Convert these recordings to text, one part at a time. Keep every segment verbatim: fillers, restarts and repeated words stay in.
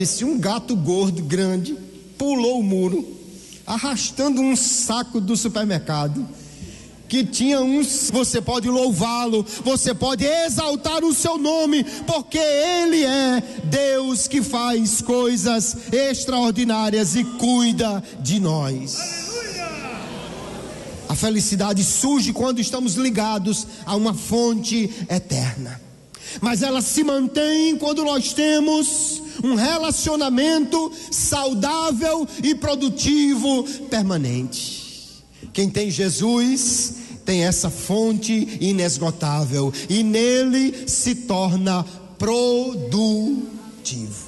Se um gato gordo, grande, pulou o muro, arrastando um saco do supermercado, que tinha uns, você pode louvá-lo, você pode exaltar o seu nome, porque Ele é Deus que faz coisas extraordinárias e cuida de nós. A felicidade surge quando estamos ligados a uma fonte eterna, mas ela se mantém quando nós temos um relacionamento saudável e produtivo permanente. Quem tem Jesus tem essa fonte inesgotável e nele se torna produtivo.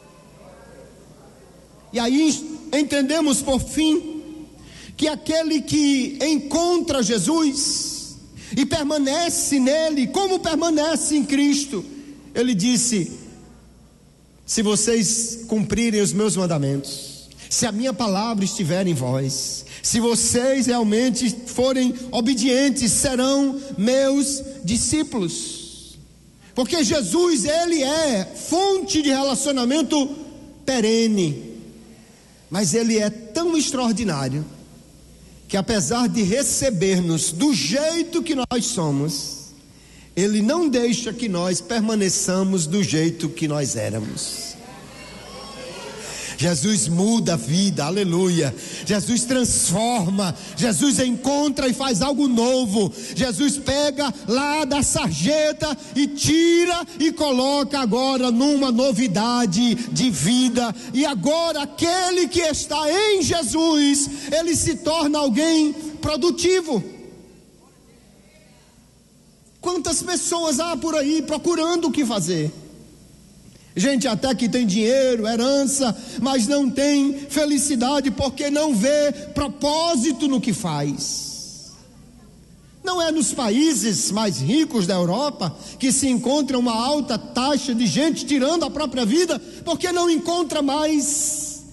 E aí entendemos por fim que aquele que encontra Jesus e permanece nele, como permanece em Cristo, ele disse: se vocês cumprirem os meus mandamentos, se a minha palavra estiver em vós, se vocês realmente forem obedientes, serão meus discípulos. Porque Jesus, Ele é fonte de relacionamento perene, mas Ele é tão extraordinário, que apesar de receber-nos do jeito que nós somos, Ele não deixa que nós permaneçamos do jeito que nós éramos. Jesus muda a vida, aleluia. Jesus transforma, Jesus encontra e faz algo novo. Jesus pega lá da sarjeta e tira e coloca agora numa novidade de vida. E agora aquele que está em Jesus, ele se torna alguém produtivo. Quantas pessoas há por aí procurando o que fazer? Gente até que tem dinheiro, herança, mas não tem felicidade porque não vê propósito no que faz. Não é nos países mais ricos da Europa que se encontra uma alta taxa de gente tirando a própria vida porque não encontra mais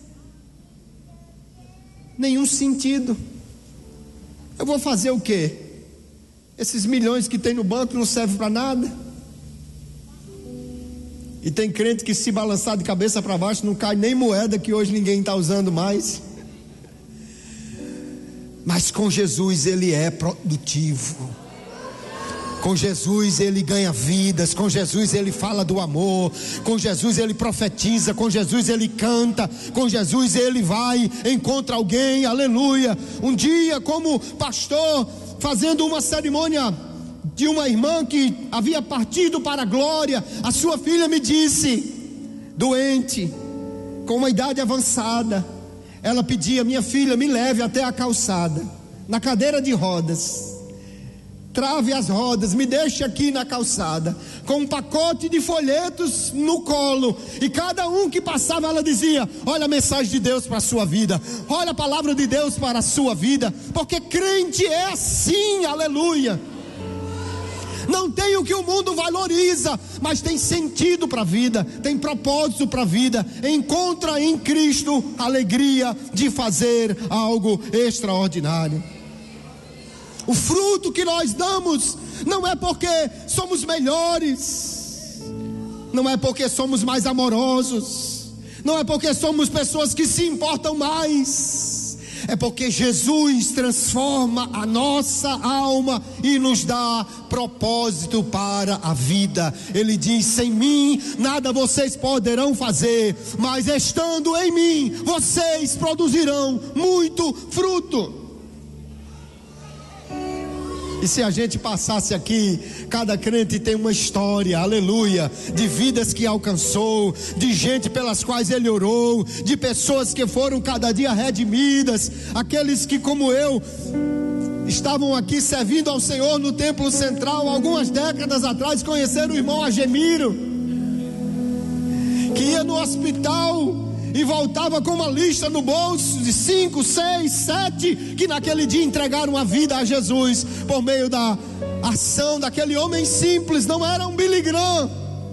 nenhum sentido. Eu vou fazer o quê? Esses milhões que tem no banco não servem para nada. E tem crente que se balançar de cabeça para baixo não cai nem moeda, que hoje ninguém está usando mais. Mas com Jesus ele é produtivo. Com Jesus ele ganha vidas, com Jesus ele fala do amor, com Jesus ele profetiza, com Jesus ele canta, com Jesus ele vai, encontra alguém, aleluia. Um dia, como pastor, fazendo uma cerimônia de uma irmã que havia partido para a glória, a sua filha me disse, doente, com uma idade avançada, ela pedia: minha filha, me leve até a calçada, na cadeira de rodas, trave as rodas, me deixe aqui na calçada, com um pacote de folhetos no colo, e cada um que passava ela dizia: olha a mensagem de Deus para a sua vida, olha a palavra de Deus para a sua vida, porque crente é assim, aleluia. Não tem o que o mundo valoriza, mas tem sentido para a vida, tem propósito para a vida, encontra em Cristo alegria de fazer algo extraordinário. O fruto que nós damos não é porque somos melhores, não é porque somos mais amorosos, não é porque somos pessoas que se importam mais, é porque Jesus transforma a nossa alma e nos dá propósito para a vida. Ele diz: sem mim nada vocês poderão fazer, mas estando em mim vocês produzirão muito fruto. E se a gente passasse aqui, cada crente tem uma história, aleluia, de vidas que alcançou, de gente pelas quais ele orou, de pessoas que foram cada dia redimidas, aqueles que, como eu, estavam aqui servindo ao Senhor no templo central, algumas décadas atrás, conheceram o irmão Agemiro, que ia no hospital e voltava com uma lista no bolso de cinco, seis, sete, que naquele dia entregaram a vida a Jesus, por meio da ação daquele homem simples. Não era um Billy Graham,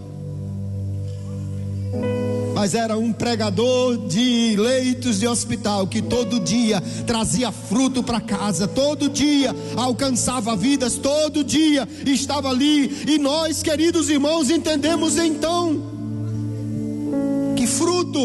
mas era um pregador de leitos de hospital, que todo dia trazia fruto para casa, todo dia alcançava vidas, todo dia estava ali. E nós, queridos irmãos, entendemos então que em fruto.